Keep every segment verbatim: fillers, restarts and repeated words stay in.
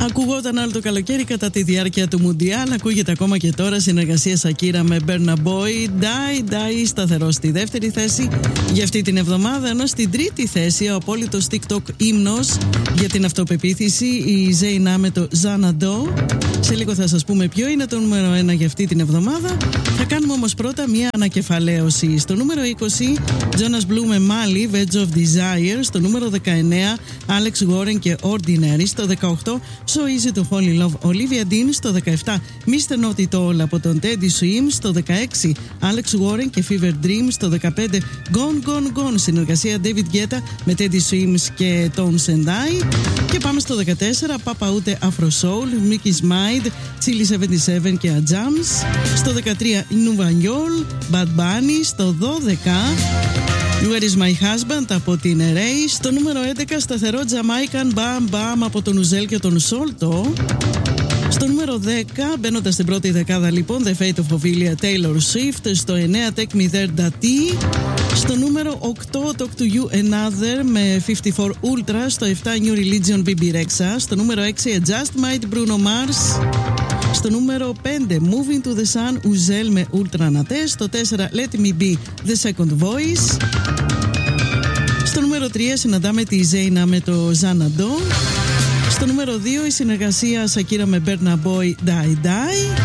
Ακουγόταν άλλο το καλοκαίρι κατά τη διάρκεια του Μουντιάλ. Ακούγεται ακόμα και τώρα. Συνεργασία Σακύρα με Burna Boy. Die, die, σταθερό στη δεύτερη θέση για αυτή την εβδομάδα. Ενώ στην τρίτη θέση ο απόλυτος TikTok ύμνος για την αυτοπεποίθηση, η Ζέινα με το Xanadu. Σε λίγο θα σας πούμε ποιο είναι το νούμερο ένα για αυτή την εβδομάδα. Θα κάνουμε όμως πρώτα μια ανακεφαλαίωση. Στο νούμερο είκοσι, Jonas Blue με Mali, Wedge of Desire. Στο νούμερο δεκαεννέα, Alex Warren και Ordinary. Στο δεκαοκτώ, So Easy to Fall in Love, Olivia Dean. Στο δεκαεπτά, μίστερ Not It All από τον Teddy Swims. Στο δεκαέξι, Alex Warren και Fever Dream. Στο δεκαπέντε, Gone Gone Gone, συνεργασία David Guetta με Teddy Swims και Tones and I. Και πάμε στο δεκατέσσερα, Papa Ute Afro Soul, Mickey's Mind, Chili εβδομήντα επτά και Ajams. Στο δεκατρία, Nouveau Bad Bunny. Στο δώδεκα, Where is my husband από την Ray. Στο νούμερο έντεκα, σταθερό Jamaican Bam Bam από τον Ουζέλ και τον Solto. Στο νούμερο δέκα, μπαίνοντας στην πρώτη δεκάδα λοιπόν, The Fate of Ophelia, Taylor Swift. Στο εννέα, Take Me There, Dati. Στο νούμερο οκτώ, Talk to You Another με πενήντα τέσσερα Ultra. Στο επτά, New Religion, μπι μπι Rexha. Στο νούμερο έξι, Just Might, Bruno Mars. Στο νούμερο πέντε, Moving to the Sun, Uzel με Ultra Nates. Στο τέσσερα, Let Me Be, The Second Voice. Στο νούμερο τρία, συναντάμε τη Ζέινα με το Xanadu. Στο νούμερο δύο, η συνεργασία Σακύρα με Burna Boy, Die Die.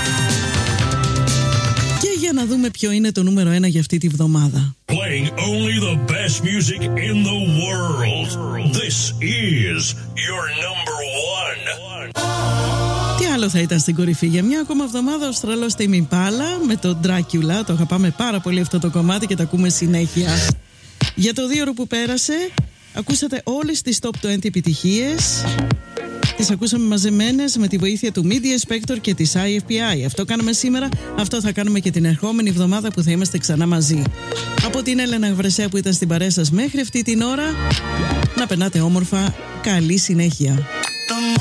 Και για να δούμε ποιο είναι το νούμερο ένα για αυτή τη βδομάδα. Playing only the best music in the world. This is your number one. Τι άλλο θα ήταν στην κορυφή? Για μια ακόμα εβδομάδα ο Αυστραλός Tame Impala με το Dracula. Το αγαπάμε πάρα πολύ αυτό το κομμάτι και το ακούμε συνέχεια. Για το δύο ώρο που πέρασε ακούσατε όλες τις top είκοσι επιτυχίες. Τις ακούσαμε μαζεμένες με τη βοήθεια του Media Spector και της άι εφ πι άι. Αυτό κάναμε σήμερα, αυτό θα κάνουμε και την ερχόμενη εβδομάδα που θα είμαστε ξανά μαζί. Από την Έλενα Βρεσέα που ήταν στην παρέα σας μέχρι αυτή την ώρα, να περνάτε όμορφα, καλή συνέχεια.